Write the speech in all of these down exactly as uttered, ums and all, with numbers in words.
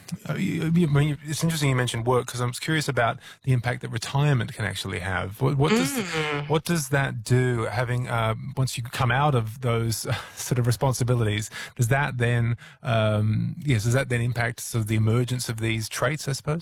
Uh, you, you, I mean, it's interesting you mentioned work because I'm curious about the impact that retirement can actually have. What, what does Mm. what does that do? Having uh, once you come out of those uh, sort of responsibilities, does that then um, yes, does that then impact sort of the emergence of these traits? I suppose.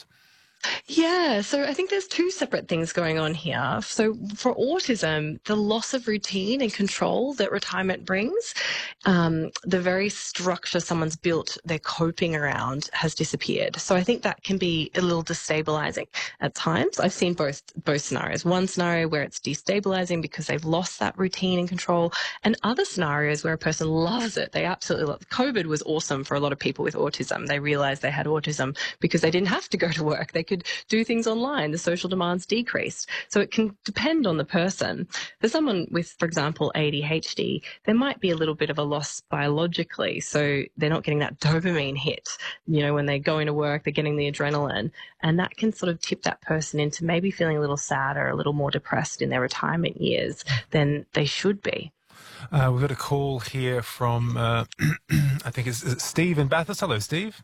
Yeah, so I think there's two separate things going on here. So for autism, the loss of routine and control that retirement brings, um, the very structure someone's built their coping around has disappeared. So I think that can be a little destabilizing at times. I've seen both both scenarios. One scenario where it's destabilizing because they've lost that routine and control, and other scenarios where a person loves it. They absolutely love it. COVID was awesome for a lot of people with autism. They realized they had autism because they didn't have to go to work. They could do things online. The social demands decreased. So it can depend on the person. For someone with, for example, A D H D, there might be a little bit of a loss biologically. So they're not getting that dopamine hit. You know, when they go into work, they're getting the adrenaline. And that can sort of tip that person into maybe feeling a little sadder, a little more depressed in their retirement years than they should be. Uh, we've got a call here from uh, I think it's, it's Steve in Bathurst. Hello, Steve.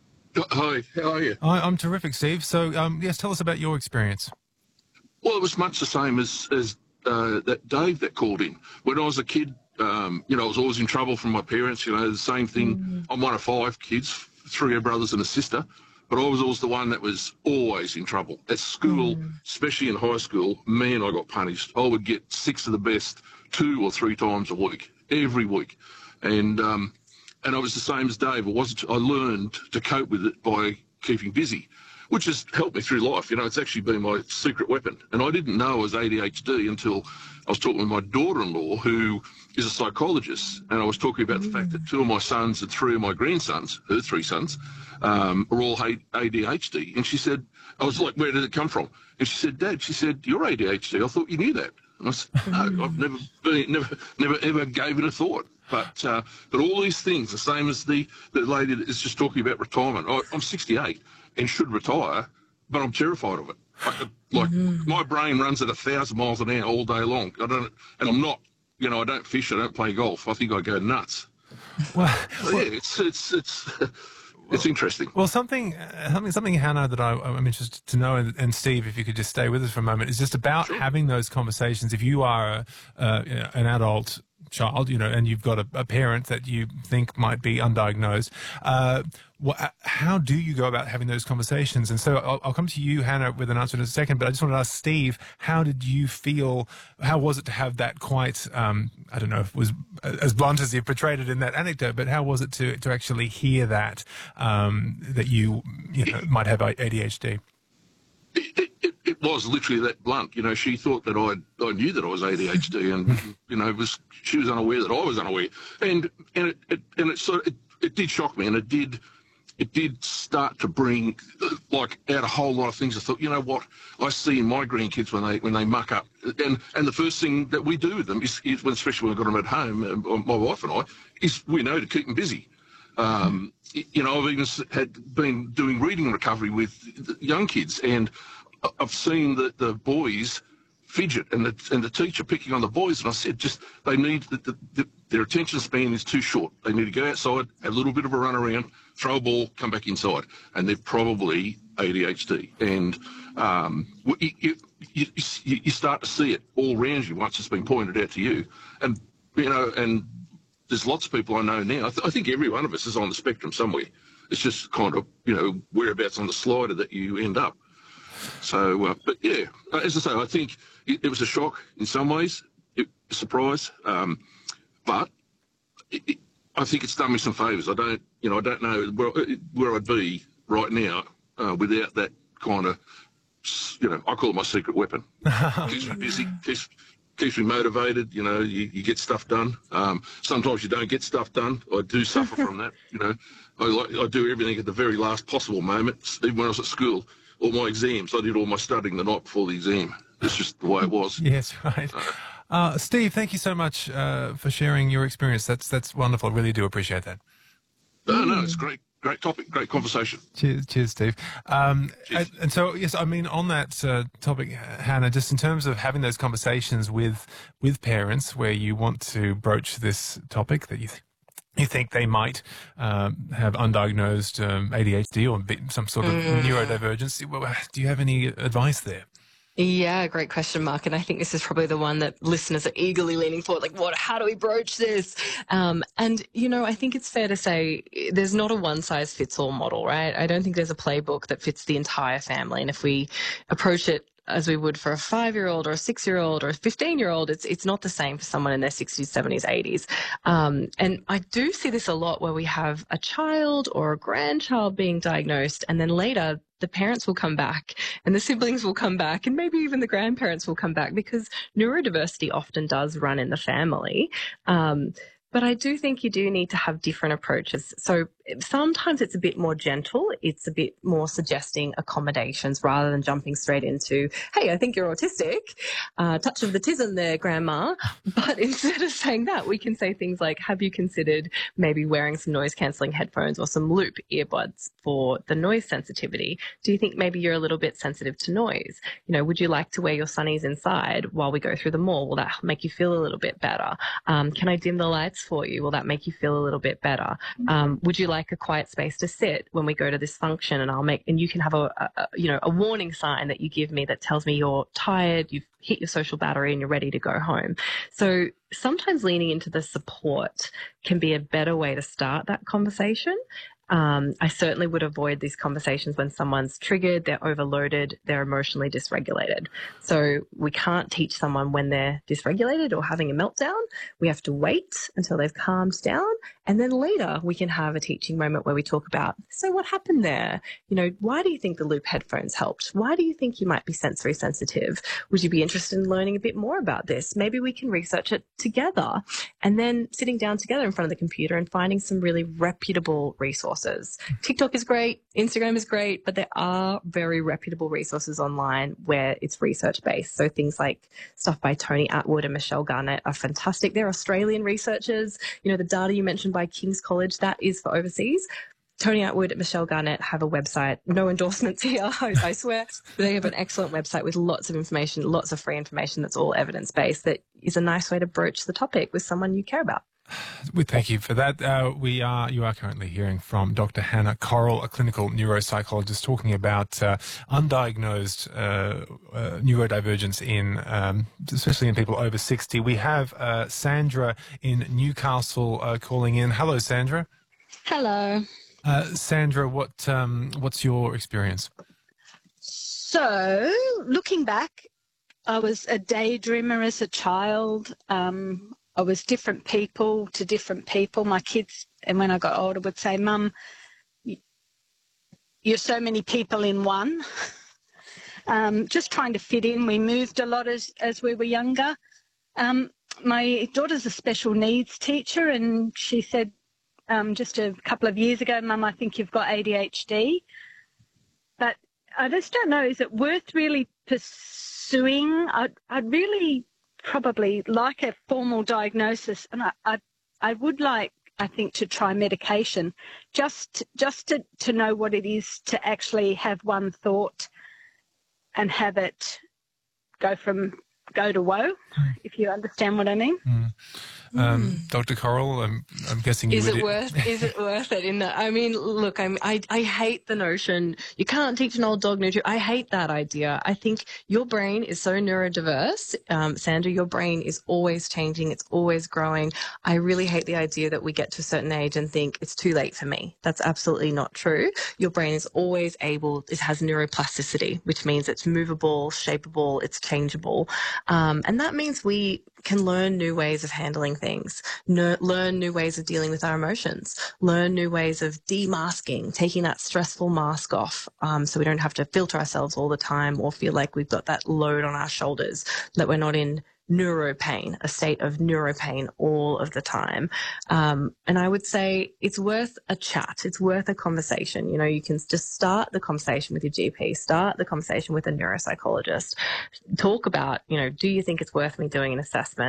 Hi, how are you? I, I'm terrific, Steve. So um, yes, tell us about your experience. Well, it was much the same as as uh, that Dave that called in. When I was a kid, um, you know, I was always in trouble from my parents. You know, the same thing. Mm. I'm one of five kids, three brothers and a sister, but I was always the one that was always in trouble. At school, mm. especially in high school, man, I got punished. I would get six of the best two or three times a week, every week. And um, and I was the same as Dave. I wasn't. I learned to cope with it by keeping busy, which has helped me through life. You know, it's actually been my secret weapon. And I didn't know I was A D H D until I was talking with my daughter-in-law, who is a psychologist, and I was talking about mm. the fact that two of my sons and three of my grandsons, her three sons, um, are all A D H D. And she said, I was like, where did it come from? And she said, Dad, she said, you're A D H D. I thought you knew that. And I said, no, I've never, been, never, never, ever gave it a thought. But uh, but all these things, the same as the, the lady that is just talking about retirement. I, I'm sixty-eight and should retire, but I'm terrified of it. Like, like mm-hmm. my brain runs at a thousand miles an hour all day long. I don't, and I'm not, you know, I don't fish, I don't play golf. I think I go nuts. Well, so, yeah, it's it's it's. It's interesting. Well, something, uh, something, something, Hannah, that I, I'm interested to know, and, and Steve, if you could just stay with us for a moment, is just about sure. having those conversations. If you are a, uh, you know, an adult child, you know, and you've got a, a parent that you think might be undiagnosed, uh, what, how do you go about having those conversations? And so I'll, I'll come to you, Hannah, with an answer in a second, but I just want to ask Steve, how did you feel, how was it to have that quite, um, I don't know if it was as blunt as you portrayed it in that anecdote, but how was it to, to actually hear that, um, that you, you know, might have A D H D? It, it, it was literally that blunt. You know, she thought that I I knew that I was A D H D, and you know, it was she was unaware that I was unaware, and and it, it and it sort of, it, it did shock me, and it did it did start to bring like out a whole lot of things. I thought, you know what, I see in my grandkids when they when they muck up, and and the first thing that we do with them is, is when, especially when we've got them at home, uh, my wife and I, is we know to keep them busy. Um, you know, I've even had been doing reading recovery with young kids, and I've seen the, the boys fidget and the and the teacher picking on the boys, and I said, just they need the, the, the, their attention span is too short. They need to go outside, have a little bit of a run around, throw a ball, come back inside, and they're probably A D H D. And um, you, you, you, you start to see it all around you once it's been pointed out to you, and you know and. There's lots of people I know now. I, th- I think every one of us is on the spectrum somewhere. It's just kind of, you know, whereabouts on the slider that you end up. So, uh, but yeah, as I say, I think it, it was a shock in some ways, it, a surprise. Um, but it, it, I think it's done me some favours. I don't, you know, I don't know where, where I'd be right now uh, without that kind of, you know, I call it my secret weapon. Keeps me busy, keeps, keeps me motivated. You know, you, you get stuff done. Um, sometimes you don't get stuff done. I do suffer from that. You know, I, like, I do everything at the very last possible moment. Even when I was at school, all my exams, I did all my studying the night before the exam. It's just the way it was. Yes, right. Uh, uh, Steve, thank you so much uh, for sharing your experience. That's that's wonderful. I really do appreciate that. No, no, it's great. Great topic, great conversation. Cheers, cheers, Steve. Um, cheers. And, and so, yes, I mean, on that uh, topic, Hannah, just in terms of having those conversations with with parents, where you want to broach this topic that you th- you think they might um, have undiagnosed um, A D H D or be some sort of Mm. neurodivergence. Well, do you have any advice there? Yeah, great question, Mark. And I think this is probably the one that listeners are eagerly leaning forward, like, what, how do we broach this? Um, and, you know, I think it's fair to say there's not a one size fits all model, right? I don't think there's a playbook that fits the entire family. And if we approach it as we would for a five-year-old or a six-year-old or a fifteen-year-old, it's it's not the same for someone in their sixties, seventies, eighties. Um, and I do see this a lot where we have a child or a grandchild being diagnosed, and then later the parents will come back and the siblings will come back and maybe even the grandparents will come back, because neurodiversity often does run in the family. Um, but I do think you do need to have different approaches. So sometimes it's a bit more gentle. It's a bit more suggesting accommodations rather than jumping straight into, hey, I think you're autistic. Uh, touch of the tism there, Grandma. But instead of saying that, we can say things like, have you considered maybe wearing some noise cancelling headphones or some loop earbuds for the noise sensitivity? Do you think maybe you're a little bit sensitive to noise? You know, would you like to wear your sunnies inside while we go through the mall? Will that make you feel a little bit better? Um, can I dim the lights for you? Will that make you feel a little bit better? Um, would you like a quiet space to sit when we go to this function, and I'll make, and you can have a, a you know, a warning sign that you give me that tells me you're tired, you've hit your social battery and you're ready to go home. So sometimes leaning into the support can be a better way to start that conversation. Um, I certainly would avoid these conversations when someone's triggered, they're overloaded, they're emotionally dysregulated. So we can't teach someone when they're dysregulated or having a meltdown. We have to wait until they've calmed down. And then later we can have a teaching moment where we talk about, so what happened there? You know, why do you think the loop headphones helped? Why do you think you might be sensory sensitive? Would you be interested in learning a bit more about this? Maybe we can research it together. And then sitting down together in front of the computer and finding some really reputable resources. TikTok is great, Instagram is great, but there are very reputable resources online where it's research-based. So things like stuff by Tony Atwood and Michelle Garnett are fantastic. They're Australian researchers. You know, the data you mentioned by King's College, that is for overseas. Tony Atwood and Michelle Garnett have a website. No endorsements here, I swear. They have an excellent website with lots of information, lots of free information that's all evidence-based, that is a nice way to broach the topic with someone you care about. We thank you for that. Uh, we are you are currently hearing from Doctor Hannah Corrill, a clinical neuropsychologist, talking about uh, undiagnosed uh, uh, neurodivergence in, um, especially in people over sixty. We have uh, Sandra in Newcastle uh, calling in. Hello, Sandra. Hello. Uh, Sandra, what um, what's your experience? So, looking back, I was a daydreamer as a child. Um, I was different people to different people. My kids, and when I got older, would say, Mum, you're so many people in one. um, just trying to fit in. We moved a lot as, as we were younger. Um, my daughter's a special needs teacher, and she said um, just a couple of years ago, Mum, I think you've got A D H D. But I just don't know, is it worth really pursuing? I'd, I'd really probably like a formal diagnosis, and I, I, I would like, I think, to try medication, just just to, to know what it is to actually have one thought and have it go from go to woe, if you understand what I mean. Mm. Um, mm. Doctor Corrill, I'm, I'm guessing you is would... it worth is it worth it? In the, I mean, look, I'm, I I hate the notion you can't teach an old dog new trick. I hate that idea. I think your brain is so neurodiverse, um, Sandra. Your brain is always changing. It's always growing. I really hate the idea that we get to a certain age and think it's too late for me. That's absolutely not true. Your brain is always able. It has neuroplasticity, which means it's movable, shapeable, it's changeable, um, and that means we can learn new ways of handling things, ne- learn new ways of dealing with our emotions, learn new ways of demasking, taking that stressful mask off, um, so we don't have to filter ourselves all the time or feel like we've got that load on our shoulders, that we're not in neuropain, a state of neuropain all of the time. Um, and I would say it's worth a chat. It's worth a conversation. You know, you can just start the conversation with your G P, start the conversation with a neuropsychologist, talk about, you know, do you think it's worth me doing an assessment?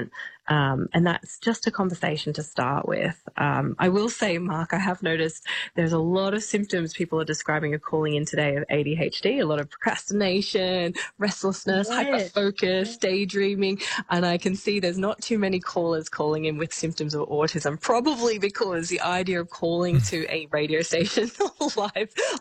Um, and that's just a conversation to start with. Um, I will say, Mark, I have noticed there's a lot of symptoms people are describing are calling in today of A D H D, a lot of procrastination, restlessness, Yes. hyperfocus, daydreaming. And I can see there's not too many callers calling in with symptoms of autism, probably because the idea of calling to a radio station live